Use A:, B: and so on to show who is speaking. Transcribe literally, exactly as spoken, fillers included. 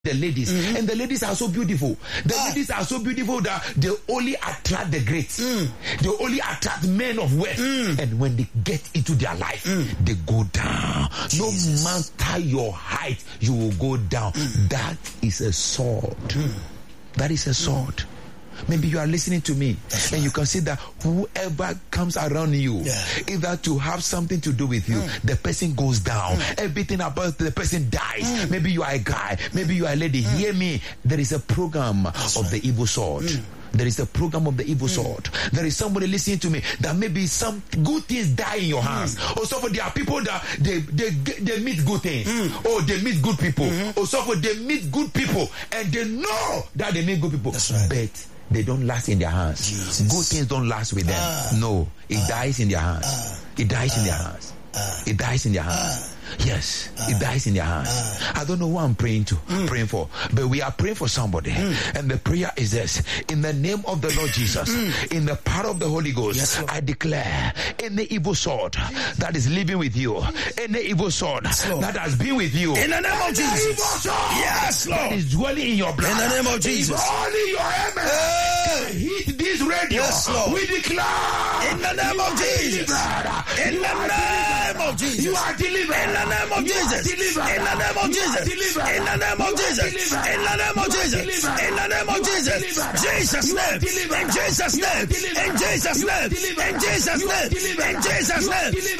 A: the ladies, mm-hmm. and the ladies are so beautiful. The ah. ladies are so beautiful that they only attract the great. Mm. They only attract men of wealth. Mm. And when they get into their life, mm. they go down. Jesus. No matter your height, you will go down. Mm. That is a sword. Mm. That is a sword. Mm. Maybe you are listening to me. That's and right. You can see that whoever comes around you, yeah. either to have something to do with you, mm. the person goes down. Mm. Everything about the person dies. Mm. Maybe you are a guy. Maybe you are a lady. Mm. Hear me. There is a program That's of right. the evil sword. Mm. There is a program of the evil mm. sword. There is somebody listening to me that maybe some good things die in your hands. Mm. Or so for there are people that they they they meet good things. Mm. Or they meet good people. Mm-hmm. Or so for they meet good people and they know that they meet good people.
B: That's right.
A: But they don't last in their hands. Jesus. Good things don't last with them. Ah. No, it ah. dies in their hands. Ah. It dies ah. in their hands. Ah. It dies in their hands. Ah. Yes, ah. it dies in their hands. Ah. I don't know who I'm praying to, mm. praying for, but we are praying for somebody. Mm. And the prayer is this: in the name of the Lord Jesus, mm. in the power of the Holy Ghost, yes, I declare any evil sword yes. that is living with you, any evil sword yes, that has been with you,
B: in the name of Jesus, yes, Lord,
A: that is dwelling in your blood,
B: in the name of Jesus,
A: only your amen hey. hit this radio.
B: Yes, Lord.
A: We declare
B: in the name of Jesus, in the name of Jesus,
A: you are delivered.
B: In the name of Jesus. In the name of Jesus. In the name of Jesus. In the name of Jesus. In the name of Jesus. Jesus' name. In Jesus' name. In Jesus' name. In Jesus' name. In Jesus' name.